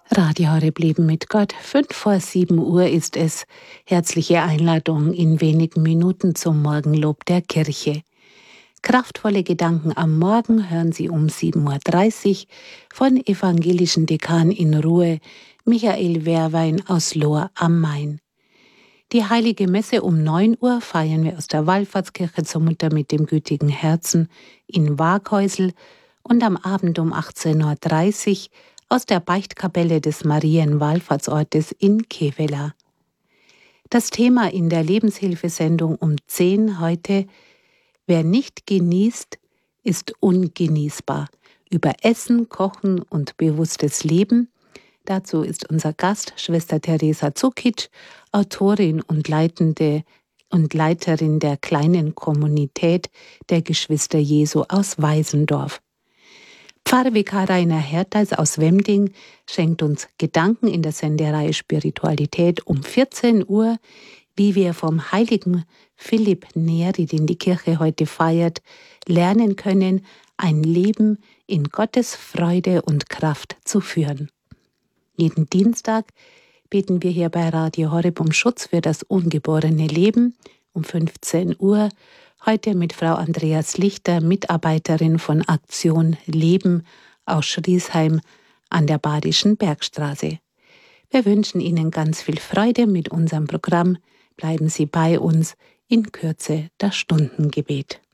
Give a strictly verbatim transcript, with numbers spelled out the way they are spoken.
Radio Horeb Leben mit Gott. Fünf vor sieben Uhr ist es. Herzliche Einladung in wenigen Minuten zum Morgenlob der Kirche. Kraftvolle Gedanken am Morgen hören Sie um sieben Uhr dreißig von evangelischen Dekan in Ruhe, Michael Wehrwein aus Lohr am Main. Die Heilige Messe um neun Uhr feiern wir aus der Wallfahrtskirche zur Mutter mit dem gütigen Herzen in Waaghäusel und am Abend um achtzehn Uhr dreißig aus der Beichtkapelle des Marienwallfahrtsortes in Kevela. Das Thema in der Lebenshilfesendung um zehn heute: Wer nicht genießt, ist ungenießbar. Über Essen, Kochen und bewusstes Leben. Dazu ist unser Gast Schwester Teresa Zukic, Autorin und Leitende und Leiterin der kleinen Kommunität der Geschwister Jesu aus Weisendorf. Pfarrvikar Rainer Hertheis aus Wemding schenkt uns Gedanken in der Sendereihe Spiritualität um vierzehn Uhr, wie wir vom heiligen Philipp Neri, den die Kirche heute feiert, lernen können, ein Leben in Gottes Freude und Kraft zu führen. Jeden Dienstag beten wir hier bei Radio Horeb um Schutz für das ungeborene Leben um fünfzehn Uhr. Heute mit Frau Andreas Lichter, Mitarbeiterin von Aktion Leben aus Schriesheim an der Badischen Bergstraße. Wir wünschen Ihnen ganz viel Freude mit unserem Programm. Bleiben Sie bei uns, in Kürze das Stundengebet.